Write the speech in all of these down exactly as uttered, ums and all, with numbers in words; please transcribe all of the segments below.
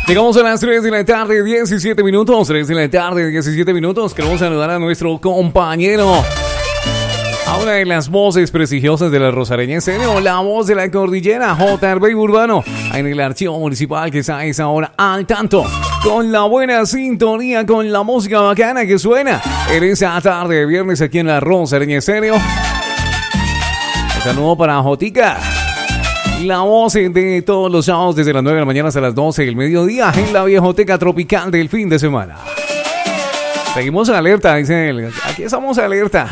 Llegamos a las tres de la tarde, diecisiete minutos. tres de la tarde, diecisiete minutos. Queremos saludar a nuestro compañero, a una de las voces prestigiosas de la Rosareña Estéreo, la voz de la cordillera, J R B Urbano, en el archivo municipal que está a esa hora al tanto, con la buena sintonía, con la música bacana que suena en esa tarde de viernes aquí en la Rosareña Estéreo. Un saludo para Jotica, la voz de todos los sábados desde las nueve de la mañana hasta las doce del mediodía en la viejoteca tropical del fin de semana. Seguimos alerta, dice él. Aquí estamos alerta.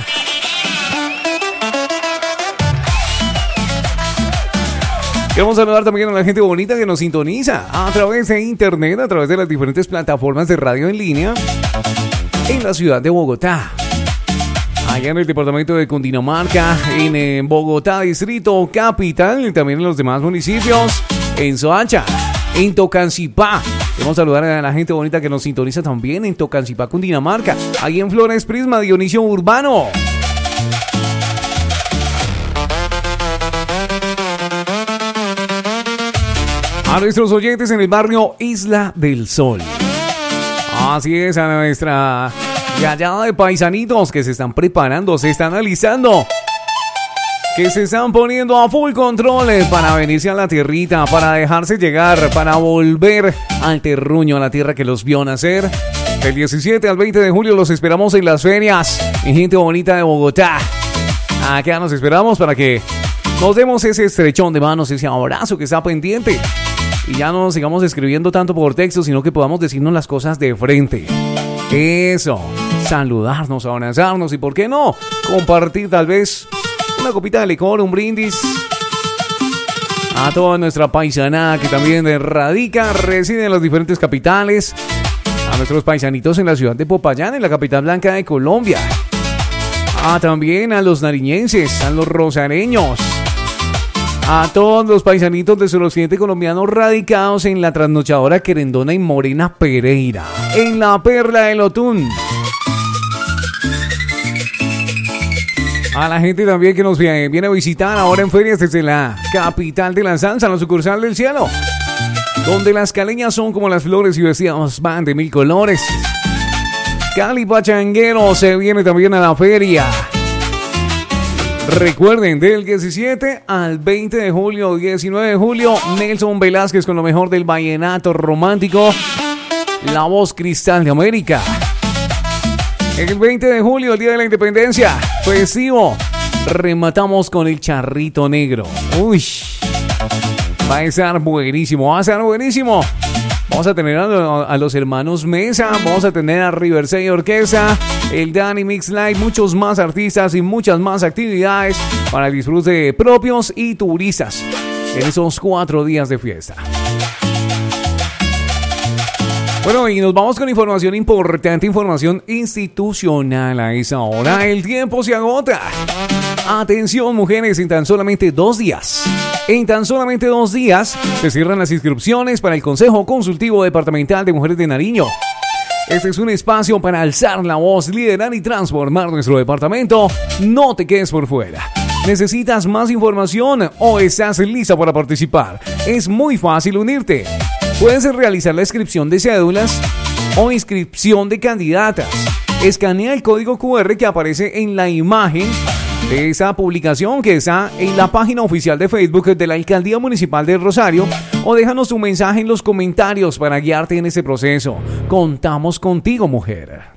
Queremos saludar también a la gente bonita que nos sintoniza a través de internet, a través de las diferentes plataformas de radio en línea en la ciudad de Bogotá, allá en el departamento de Cundinamarca, en, en Bogotá, distrito capital, y también en los demás municipios, en Soacha, en Tocancipá. Queremos saludar a la gente bonita que nos sintoniza también en Tocancipá, Cundinamarca, ahí en Flores Prisma, Dionisio Urbano. A nuestros oyentes en el barrio Isla del Sol. Así es, a nuestra gallada de paisanitos que se están preparando, se están alisando, que se están poniendo a full controles para venirse a la tierrita, para dejarse llegar, para volver al terruño, a la tierra que los vio nacer. Del diecisiete al veinte de julio los esperamos en las ferias, en gente bonita de Bogotá. Acá nos esperamos para que nos demos ese estrechón de manos, ese abrazo que está pendiente. Y ya no nos sigamos escribiendo tanto por texto, sino que podamos decirnos las cosas de frente. Eso, saludarnos, abrazarnos y, ¿por qué no?, compartir tal vez una copita de licor, un brindis. A toda nuestra paisanada que también radica, reside en las diferentes capitales. A nuestros paisanitos en la ciudad de Popayán, en la capital blanca de Colombia. A también a los nariñenses, a los rosareños. A todos los paisanitos del suroccidente colombiano radicados en la trasnochadora Querendona y Morena Pereira, en la Perla del Otún. A la gente también que nos viene a visitar ahora en ferias desde la capital de la salsa, la sucursal del cielo, donde las caleñas son como las flores y vestidos van de mil colores. Cali Pachanguero se viene también a la feria. Recuerden, del diecisiete al veinte de julio, diecinueve de julio, Nelson Velázquez con lo mejor del vallenato romántico, la voz cristal de América. El veinte de julio, el día de la independencia, festivo, rematamos con el Charrito Negro. Uy, va a estar buenísimo, va a estar buenísimo. Vamos a tener a, a los hermanos Mesa, vamos a tener a Riverside Orquesta, el Danny Mix Live, muchos más artistas y muchas más actividades para el disfrute propios y turistas en esos cuatro días de fiesta. Bueno, y nos vamos con información importante, información institucional a esa hora. El tiempo se agota. Atención, mujeres, en tan solamente dos días. En tan solamente dos días se cierran las inscripciones para el Consejo Consultivo Departamental de Mujeres de Nariño. Este es un espacio para alzar la voz, liderar y transformar nuestro departamento. No te quedes por fuera. ¿Necesitas más información o estás lista para participar? Es muy fácil unirte. Puedes realizar la inscripción de cédulas o inscripción de candidatas. Escanea el código cu erre que aparece en la imagen de esa publicación que está en la página oficial de Facebook de la Alcaldía Municipal de Rosario, o déjanos tu mensaje en los comentarios para guiarte en este proceso. Contamos contigo, mujer.